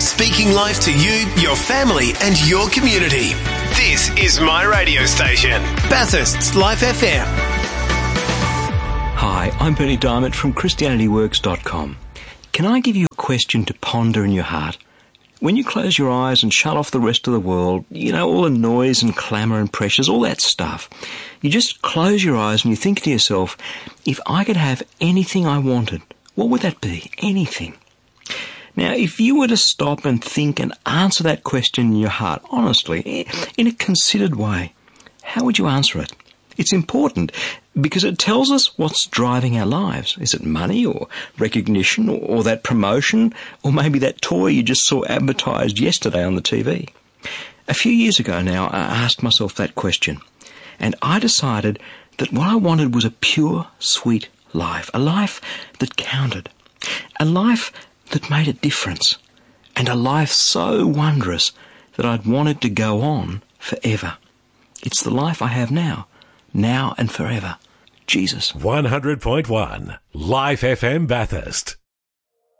Speaking life to you, your family and your community. This is my radio station, Bathurst's Life FM. Hi, I'm Bernie Diamond from ChristianityWorks.com. Can I give you a question to ponder in your heart? When you close your eyes and shut off the rest of the world, you know, all the noise and clamour and pressures, all that stuff, you just close your eyes and you think to yourself, if I could have anything I wanted, what would that be? Anything. Now, if you were to stop and think and answer that question in your heart, honestly, in a considered way, how would you answer it? It's important because it tells us what's driving our lives. Is it money or recognition or that promotion or maybe that toy you just saw advertised yesterday on the TV? A few years ago now, I asked myself that question, and I decided that what I wanted was a pure, sweet life, a life that counted, a life that made a difference, and a life so wondrous that I'd want it to go on forever. It's the life I have now and forever. Jesus. 100.1 Life FM Bathurst.